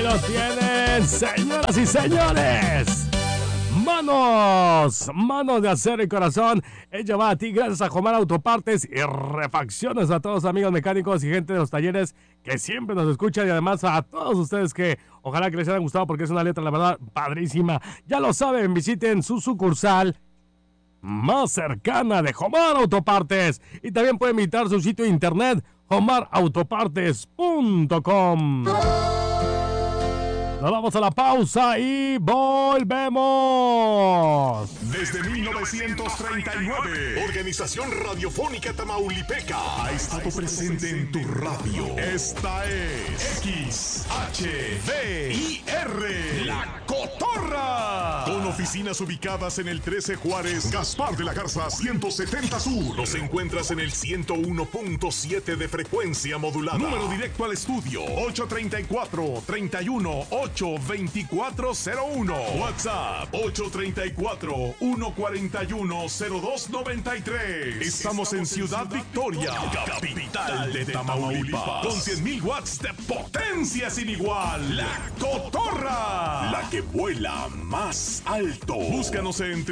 lo tienen, señoras y señores. Manos de acero y corazón. Ella va a ti gracias a Jomar Autopartes y Refacciones, a todos los amigos mecánicos y gente de los talleres que siempre nos escuchan, y además a todos ustedes que ojalá que les haya gustado porque es una letra, la verdad, padrísima. Ya lo saben, visiten su sucursal más cercana de Jomar Autopartes, y también pueden visitar su sitio de internet jomarautopartes.com. Nos vamos a la pausa y volvemos. Desde 1939, Organización Radiofónica Tamaulipeca ha estado presente en tu radio. Esta es XHVIR, La Cotorra. Con oficinas ubicadas en el 13 Juárez, Gaspar de la Garza 170 Sur. Los encuentras en el 101.7 de frecuencia modulada. Número directo al estudio 834-31-82401. WhatsApp 834-141-0293. Estamos en Ciudad Victoria, capital de Tamaulipas, con 100,000 watts de potencia sin igual. La Cotorra, la que vuela más alto. Búscanos en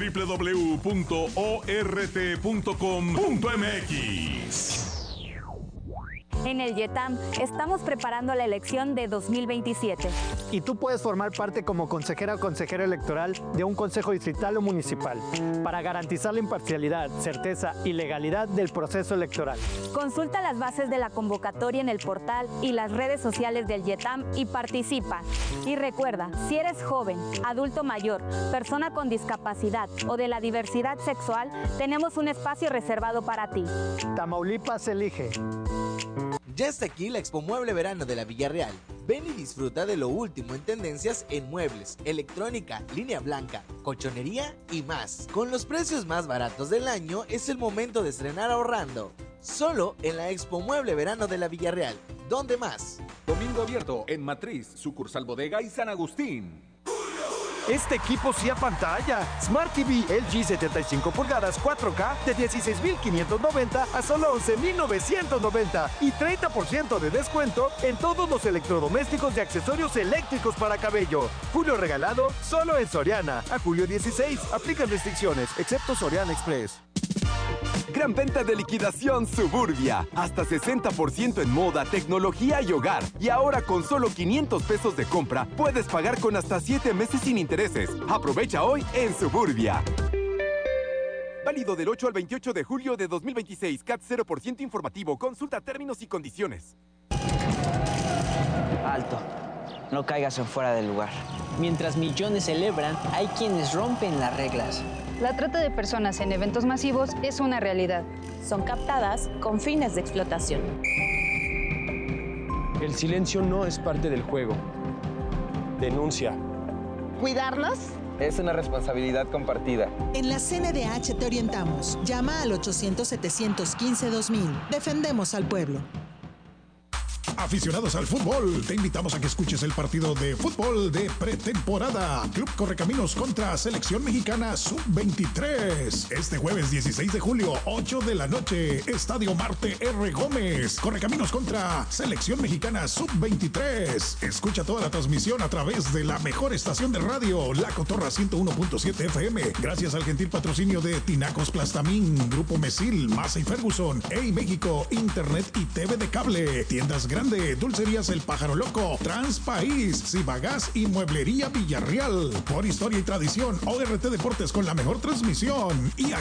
www.ort.com.mx. En el YETAM estamos preparando la elección de 2027. Y tú puedes formar parte como consejera o consejero electoral de un consejo distrital o municipal para garantizar la imparcialidad, certeza y legalidad del proceso electoral. Consulta las bases de la convocatoria en el portal y las redes sociales del YETAM y participa. Y recuerda, si eres joven, adulto mayor, persona con discapacidad o de la diversidad sexual, tenemos un espacio reservado para ti. Tamaulipas elige. Ya está aquí la Expo Mueble Verano de la Villarreal. Ven y disfruta de lo último en tendencias en muebles, electrónica, línea blanca, colchonería y más. Con los precios más baratos del año, es el momento de estrenar ahorrando. Solo en la Expo Mueble Verano de la Villarreal. ¿Dónde más? Domingo abierto en Matriz, sucursal Bodega y San Agustín. Este equipo sí a pantalla. Smart TV LG 75 pulgadas 4K de 16,590 a solo 11,990 y 30% de descuento en todos los electrodomésticos y accesorios eléctricos para cabello. Julio regalado solo en Soriana. A julio 16. Aplican restricciones, excepto Soriana Express. Gran venta de liquidación Suburbia. Hasta 60% en moda, tecnología y hogar. Y ahora con solo 500 pesos de compra, puedes pagar con hasta 7 meses sin intereses. Aprovecha hoy en Suburbia. Válido del 8 al 28 de julio de 2026. CAT 0% informativo. Consulta términos y condiciones. Alto. No caigas en fuera del lugar. Mientras millones celebran, hay quienes rompen las reglas. La trata de personas en eventos masivos es una realidad. Son captadas con fines de explotación. El silencio no es parte del juego. Denuncia. ¿Cuidarnos? Es una responsabilidad compartida. En la CNDH te orientamos. Llama al 800-715-2000. Defendemos al pueblo. Aficionados al fútbol, te invitamos a que escuches el partido de fútbol de pretemporada. Club Correcaminos contra Selección Mexicana Sub-23. Este jueves 16 de julio, 8 de la noche, Estadio Marte R. Gómez. Correcaminos contra Selección Mexicana Sub-23. Escucha toda la transmisión a través de la mejor estación de radio, La Cotorra 101.7 FM. Gracias al gentil patrocinio de Tinacos Plastamín, Grupo Mesil, Masa y Ferguson, EI México, Internet y TV de cable, Tiendas Grande, Dulcerías El Pájaro Loco, Transpaís, Cibagas y Mueblería Villarreal. Por historia y tradición, ORT Deportes con la mejor transmisión. Y